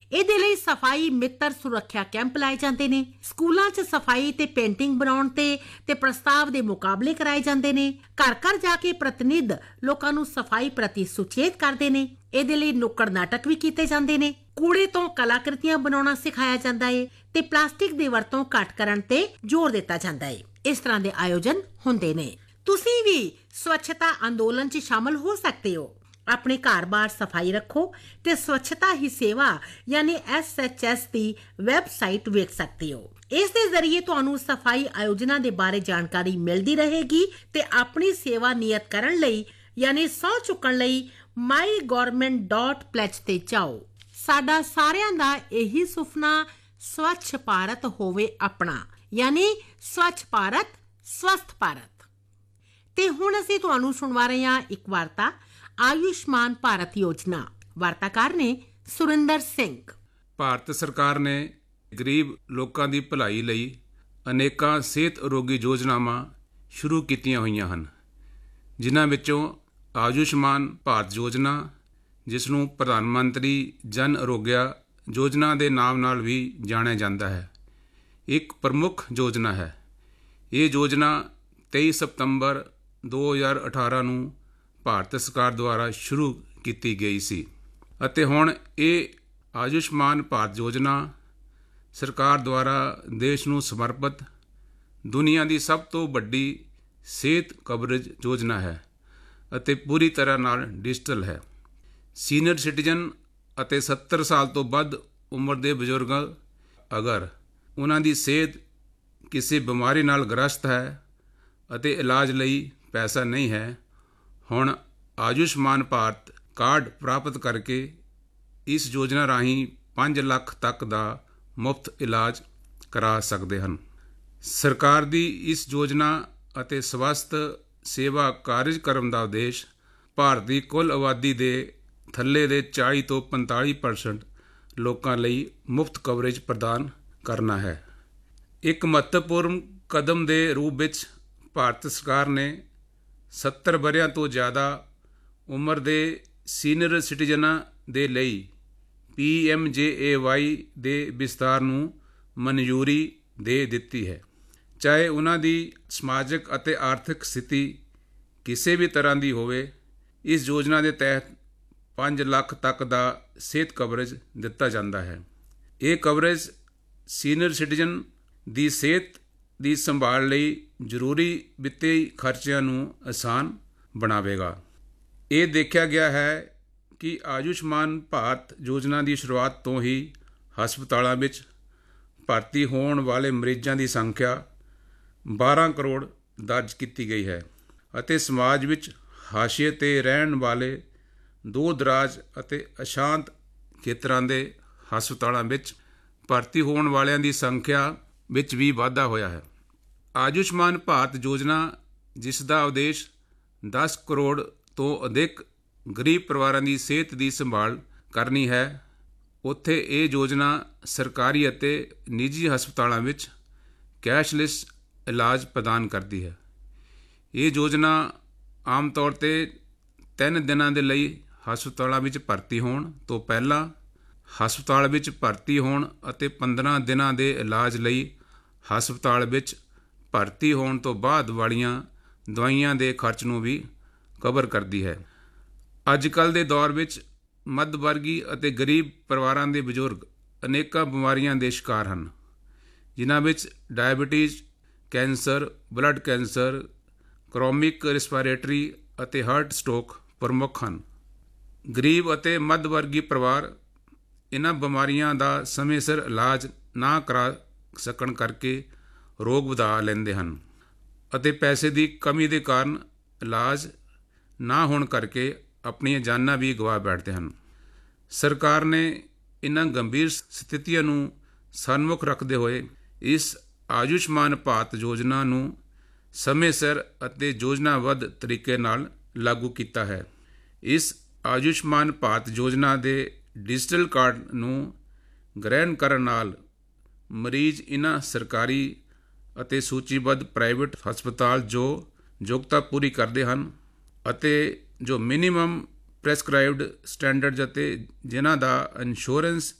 ਇਹਦੇ ਲਈ ਸਫਾਈ ਮਿੱਤਰ ਸੁਰੱਖਿਆ ਕੈਂਪ ਲਾਏ ਜਾਂਦੇ ਨੇ। ਸਕੂਲਾਂ 'ਚ ਸਫਾਈ ਤੇ ਪੇਂਟਿੰਗ ਬਣਾਉਣ ਤੇ ਪ੍ਰਸਤਾਵ ਦੇ ਮੁਕਾਬਲੇ ਕਰਾਏ ਜਾਂਦੇ ਨੇ। ਘਰ ਘਰ ਜਾ ਕੇ ਪ੍ਰਤੀਨਿਧ ਲੋਕਾਂ ਨੂੰ ਸਫਾਈ ਪ੍ਰਤੀ ਸੁਚੇਤ ਕਰਦੇ ਨੇ। ਇਹਦੇ ਲਈ ਨੁੱਕੜ ਨਾਟਕ ਵੀ ਕੀਤੇ ਜਾਂਦੇ ਨੇ। ਕੂੜੇ ਤੋਂ ਕਲਾਕ੍ਰਿਤੀਆਂ ਬਣਾਉਣਾ ਸਿਖਾਇਆ ਜਾਂਦਾ ਹੈ ਤੇ ਪਲਾਸਟਿਕ ਦੀ ਵਰਤੋਂ ਘੱਟ ਕਰਨ ਤੇ ਜ਼ੋਰ ਦਿੱਤਾ ਜਾਂਦਾ ਹੈ। ਇਸ ਤਰ੍ਹਾਂ ਦੇ ਆਯੋਜਨ ਹੁੰਦੇ ਨੇ। ਤੁਸੀਂ ਵੀ ਸਵੱਛਤਾ ਅੰਦੋਲਨ 'ਚ ਸ਼ਾਮਲ ਹੋ ਸਕਦੇ ਹੋ। ਆਪਣੇ ਘਰ-ਬਾਰ ਸਫਾਈ ਰੱਖੋ ਤੇ ਸਵੱਛਤਾ ਹੀ ਸੇਵਾ ਯਾਨੀ SHS ਦੀ ਵੈਬਸਾਈਟ ਵੇਖ ਸਕਦੇ ਹੋ। ਇਸ ਦੇ ਜ਼ਰੀਏ ਤੁਹਾਨੂੰ ਸਫਾਈ ਆਯੋਜਨਾਂ ਦੇ ਬਾਰੇ ਜਾਣਕਾਰੀ ਮਿਲਦੀ ਰਹੇਗੀ ਤੇ ਆਪਣੀ ਸੇਵਾ ਨਿਯਤ ਕਰਨ ਲਈ ਯਾਨੀ ਸਹੁੰ ਚੁੱਕਣ ਲਈ mygovernment.pledge ਤੇ ਜਾਓ। ਸਾਡਾ ਸਾਰਿਆਂ ਦਾ ਇਹੀ ਸੁਪਨਾ ਸਵੱਛ ਭਾਰਤ ਹੋਵੇ ਆਪਣਾ, ਯਾਨੀ ਸਵੱਛ ਭਾਰਤ ਸਵਸਥ ਭਾਰਤ। ਤੇ ਹੁਣ ਅਸੀਂ ਤੁਹਾਨੂੰ ਸੁਣਵਾ ਰਹੇ ਹਾਂ ਇੱਕ ਵਾਰਤਾ ਆਯੁਸ਼ਮਾਨ ਭਾਰਤ ਯੋਜਨਾ। ਵਾਰਤਾਕਾਰ ਨੇ ਸੁਰਿੰਦਰ ਸਿੰਘ। ਭਾਰਤ ਸਰਕਾਰ ਨੇ ਗਰੀਬ ਲੋਕਾਂ ਦੀ ਭਲਾਈ ਲਈ ਅਨੇਕਾਂ ਸਿਹਤ ਅਰੋਗੀ ਯੋਜਨਾਵਾਂ ਸ਼ੁਰੂ ਕੀਤੀਆਂ ਹੋਈਆਂ ਹਨ, ਜਿਨ੍ਹਾਂ ਵਿੱਚੋਂ ਆਯੁਸ਼ਮਾਨ ਭਾਰਤ ਯੋਜਨਾ, ਜਿਸ ਨੂੰ ਪ੍ਰਧਾਨ ਮੰਤਰੀ ਜਨ ਆਰੋਗਿਆ ਯੋਜਨਾ ਦੇ ਨਾਮ ਨਾਲ ਵੀ ਜਾਣਿਆ ਜਾਂਦਾ ਹੈ, ਇੱਕ ਪ੍ਰਮੁੱਖ ਯੋਜਨਾ ਹੈ। ਇਹ ਯੋਜਨਾ 23 ਸਤੰਬਰ 2018 ਨੂੰ ਭਾਰਤ ਸਰਕਾਰ ਦੁਆਰਾ ਸ਼ੁਰੂ ਕੀਤੀ ਗਈ ਸੀ ਅਤੇ ਹੁਣ ਇਹ ਆਯੁਸ਼ਮਾਨ ਭਾਰਤ ਯੋਜਨਾ ਸਰਕਾਰ ਦੁਆਰਾ ਦੇਸ਼ ਨੂੰ ਸਮਰਪਿਤ ਦੁਨੀਆ ਦੀ ਸਭ ਤੋਂ ਵੱਡੀ ਸਿਹਤ ਕਵਰੇਜ ਯੋਜਨਾ ਹੈ ਅਤੇ ਪੂਰੀ ਤਰ੍ਹਾਂ ਨਾਲ ਡਿਜੀਟਲ ਹੈ। ਸੀਨੀਅਰ ਸਿਟੀਜ਼ਨ ਅਤੇ 70 ਸਾਲ ਤੋਂ ਵੱਧ ਉਮਰ ਦੇ ਬਜ਼ੁਰਗ, ਅਗਰ ਉਹਨਾਂ ਦੀ ਸਿਹਤ ਕਿਸੇ ਬਿਮਾਰੀ ਨਾਲ ਗ੍ਰਸਤ ਹੈ ਅਤੇ ਇਲਾਜ ਲਈ ਪੈਸਾ ਨਹੀਂ ਹੈ, ਹੁਣ ਆਯੁਸ਼ਮਾਨ ਭਾਰਤ ਕਾਰਡ ਪ੍ਰਾਪਤ ਕਰਕੇ ਇਸ ਯੋਜਨਾ ਰਾਹੀਂ 5 ਲੱਖ ਤੱਕ ਦਾ ਮੁਫਤ ਇਲਾਜ ਕਰਾ ਸਕਦੇ ਹਨ। ਸਰਕਾਰ ਦੀ ਇਸ ਯੋਜਨਾ ਅਤੇ ਸਵਸਥ ਸੇਵਾ ਕਾਰਜਕ੍ਰਮ ਦਾ ਉਦੇਸ਼ ਭਾਰਤ ਦੀ ਕੁੱਲ ਆਬਾਦੀ ਦੇ ਥੱਲੇ ਦੇ 40 ਤੋਂ 45% ਲੋਕਾਂ ਲਈ ਮੁਫਤ ਕਵਰੇਜ ਪ੍ਰਦਾਨ ਕਰਨਾ ਹੈ। ਇੱਕ ਮਹੱਤਵਪੂਰਨ ਕਦਮ ਦੇ ਰੂਪ ਵਿੱਚ ਭਾਰਤ ਸਰਕਾਰ ਨੇ 70 ਵਰ੍ਹਿਆਂ ਤੋਂ ਜ਼ਿਆਦਾ ਉਮਰ ਦੇ ਸੀਨੀਅਰ ਸਿਟੀਜ਼ਨਾਂ ਦੇ ਲਈ PMJAY ਦੇ ਵਿਸਤਾਰ ਨੂੰ ਮਨਜ਼ੂਰੀ ਦੇ ਦਿੱਤੀ ਹੈ। ਚਾਹੇ ਉਹਨਾਂ ਦੀ ਸਮਾਜਿਕ ਅਤੇ ਆਰਥਿਕ ਸਥਿਤੀ ਕਿਸੇ ਵੀ ਤਰ੍ਹਾਂ ਦੀ ਹੋਵੇ, ਇਸ ਯੋਜਨਾ ਦੇ ਤਹਿਤ 5 ਲੱਖ ਤੱਕ ਦਾ ਸਿਹਤ ਕਵਰੇਜ ਦਿੱਤਾ ਜਾਂਦਾ ਹੈ। ਇਹ ਕਵਰੇਜ ਸੀਨੀਅਰ ਸਿਟੀਜ਼ਨ ਦੀ ਸਿਹਤ ਦੀ ਸੰਭਾਲ ਲਈ ਜ਼ਰੂਰੀ ਵਿੱਤੀ ਖਰਚਿਆਂ ਨੂੰ ਆਸਾਨ ਬਣਾਵੇਗਾ। ਇਹ ਦੇਖਿਆ ਗਿਆ ਹੈ ਕਿ ਆਯੁਸ਼ਮਾਨ ਭਾਰਤ ਯੋਜਨਾ ਦੀ ਸ਼ੁਰੂਆਤ ਤੋਂ ਹੀ ਹਸਪਤਾਲਾਂ ਵਿੱਚ ਭਰਤੀ ਹੋਣ ਵਾਲੇ ਮਰੀਜ਼ਾਂ ਦੀ ਸੰਖਿਆ 12 ਕਰੋੜ ਦਰਜ ਕੀਤੀ ਗਈ ਹੈ ਅਤੇ ਸਮਾਜ ਵਿੱਚ ਹਾਸ਼ੀਏ 'ਤੇ ਰਹਿਣ ਵਾਲੇ ਦੂਰ ਦਰਾਜ਼ ਅਤੇ ਅਸ਼ਾਂਤ ਖੇਤਰਾਂ ਦੇ ਹਸਪਤਾਲਾਂ ਵਿੱਚ ਭਰਤੀ ਹੋਣ ਵਾਲਿਆਂ ਦੀ ਸੰਖਿਆ ਵਿੱਚ ਵੀ ਵਾਧਾ ਹੋਇਆ ਹੈ। ਆਯੁਸ਼ਮਾਨ ਭਾਰਤ ਯੋਜਨਾ, ਜਿਸ ਦਾ ਉਦੇਸ਼ 10 ਕਰੋੜ ਤੋਂ ਅਧਿਕ ਗਰੀਬ ਪਰਿਵਾਰਾਂ ਦੀ ਸਿਹਤ ਦੀ ਸੰਭਾਲ ਕਰਨੀ ਹੈ, ਉੱਥੇ ਇਹ ਯੋਜਨਾ ਸਰਕਾਰੀ ਅਤੇ ਨਿੱਜੀ ਹਸਪਤਾਲਾਂ ਵਿੱਚ ਕੈਸ਼ਲੈਸ ਇਲਾਜ ਪ੍ਰਦਾਨ ਕਰਦੀ ਹੈ। ਇਹ ਯੋਜਨਾ ਆਮ ਤੌਰ 'ਤੇ 3 ਦਿਨਾਂ ਦੇ ਲਈ ਹਸਪਤਾਲਾਂ ਵਿੱਚ ਭਰਤੀ ਹੋਣ ਤੋਂ ਪਹਿਲਾਂ, ਹਸਪਤਾਲ ਵਿੱਚ ਭਰਤੀ ਹੋਣ ਅਤੇ 15 ਦਿਨਾਂ ਦੇ ਇਲਾਜ ਲਈ ਹਸਪਤਾਲ ਵਿੱਚ ਭਰਤੀ ਹੋਣ ਤੋਂ ਬਾਅਦ ਵਾਲੀਆਂ ਦਵਾਈਆਂ ਦੇ ਖਰਚ ਨੂੰ ਵੀ ਕਵਰ ਕਰਦੀ ਹੈ। ਅੱਜ ਕੱਲ੍ਹ ਦੇ ਦੌਰ ਵਿੱਚ ਮੱਧ ਵਰਗੀ ਅਤੇ ਗਰੀਬ ਪਰਿਵਾਰਾਂ ਦੇ ਬਜ਼ੁਰਗ ਅਨੇਕਾਂ ਬਿਮਾਰੀਆਂ ਦੇ ਸ਼ਿਕਾਰ ਹਨ, ਜਿਨ੍ਹਾਂ ਵਿੱਚ diabetes, cancer, blood cancer, chronic respiratory ਅਤੇ ਹਾਰਟ ਸਟ੍ਰੋਕ ਪ੍ਰਮੁੱਖ ਹਨ। ਗਰੀਬ ਅਤੇ ਮੱਧ ਵਰਗੀ ਪਰਿਵਾਰ ਇਹਨਾਂ ਬਿਮਾਰੀਆਂ ਦਾ ਸਮੇਂ ਸਿਰ ਇਲਾਜ ਨਾ ਕਰਾ ਸਕਣ ਕਰਕੇ ਰੋਗ ਵਧਾ ਲੈਂਦੇ ਹਨ ਅਤੇ ਪੈਸੇ ਦੀ ਕਮੀ ਦੇ ਕਾਰਨ ਇਲਾਜ ਨਾ ਹੋਣ ਕਰਕੇ ਆਪਣੀਆਂ ਜਾਨਾਂ ਵੀ ਗਵਾ ਬੈਠਦੇ ਹਨ। ਸਰਕਾਰ ਨੇ ਇਹਨਾਂ ਗੰਭੀਰ ਸਥਿਤੀਆਂ ਨੂੰ ਸਨਮੁਖ ਰੱਖਦੇ ਹੋਏ ਇਸ ਆਯੁਸ਼ਮਾਨ ਭਾਰਤ ਯੋਜਨਾ ਨੂੰ ਸਮੇਂ ਸਿਰ ਅਤੇ ਯੋਜਨਾਬੱਧ ਤਰੀਕੇ ਨਾਲ ਲਾਗੂ ਕੀਤਾ ਹੈ। ਇਸ ਆਯੁਸ਼ਮਾਨ ਭਾਰਤ ਯੋਜਨਾ ਦੇ ਡਿਜੀਟਲ ਕਾਰਡ ਨੂੰ ਗ੍ਰਹਿਣ ਕਰਨ ਨਾਲ ਮਰੀਜ਼ ਇਹਨਾਂ ਸਰਕਾਰੀ ਅਤੇ ਸੂਚੀਬੱਧ ਪ੍ਰਾਈਵੇਟ ਹਸਪਤਾਲ ਜੋ ਯੋਗਤਾ ਪੂਰੀ ਕਰਦੇ ਹਨ ਅਤੇ ਜੋ ਮਿਨੀਮਮ ਪ੍ਰੈਸਕ੍ਰਾਈਬਡ ਸਟੈਂਡਰਡਜ਼ ਅਤੇ ਜਿਨ੍ਹਾਂ ਦਾ ਇੰਸ਼ੋਰੈਂਸ